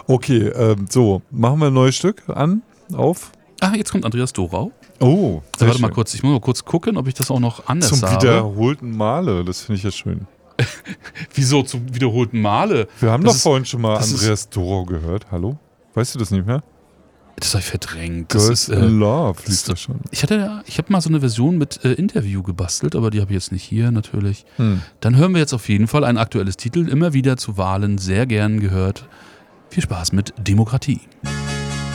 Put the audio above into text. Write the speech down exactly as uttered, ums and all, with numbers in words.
Okay, ähm, so, machen wir ein neues Stück an, auf. Ah, jetzt kommt Andreas Dorau. Oh, sehr Warte schön. mal kurz, ich muss mal kurz gucken, ob ich das auch noch anders Zum habe. Zum wiederholten Male, das finde ich ja schön. Wieso zum wiederholten Male? Wir haben das doch ist, vorhin schon mal Andreas Dorau gehört, hallo? Weißt du das nicht mehr? Das habe ich verdrängt. Das Girls ist, äh, in Love, liest das schon. Ich hatte, ich habe mal so eine Version mit äh, Interview gebastelt, aber die habe ich jetzt nicht hier natürlich. Hm. Dann hören wir jetzt auf jeden Fall ein aktuelles Titel, immer wieder zu Wahlen sehr gern gehört. Viel Spaß mit Demokratie.